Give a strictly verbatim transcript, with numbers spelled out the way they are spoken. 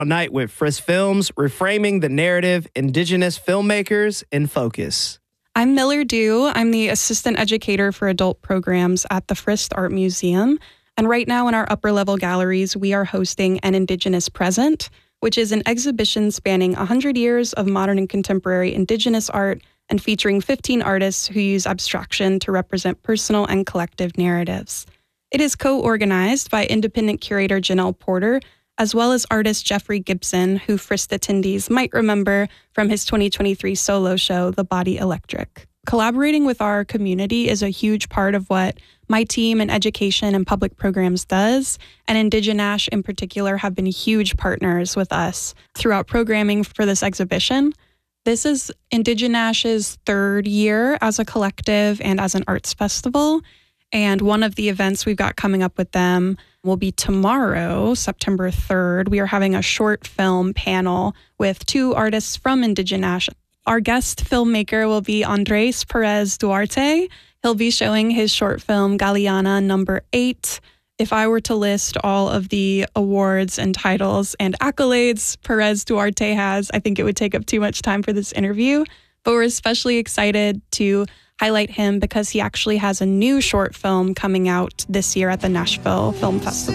night with Frist Films, reframing the narrative, Indigenous filmmakers in focus. I'm Miller Dew. I'm the assistant educator for adult programs at the Frist Art Museum. And right now in our upper level galleries, we are hosting an Indigenous Present, which is an exhibition spanning one hundred years of modern and contemporary Indigenous art and featuring fifteen artists who use abstraction to represent personal and collective narratives. It is co-organized by independent curator Janelle Porter, as well as artist Jeffrey Gibson, who Frist attendees might remember from his twenty twenty-three solo show, The Body Electric. Collaborating with our community is a huge part of what my team in education and public programs does, and Indiginash in particular have been huge partners with us throughout programming for this exhibition. This is Indiginash's third year as a collective and as an arts festival, and one of the events we've got coming up with them will be tomorrow, September third. We are having a short film panel with two artists from Indiginash. Our guest filmmaker will be Andres Perez Duarte. He'll be showing his short film, Galeana number eight. If I were to list all of the awards and titles and accolades Perez Duarte has, I think it would take up too much time for this interview. But we're especially excited to highlight him because he actually has a new short film coming out this year at the Nashville Film Festival.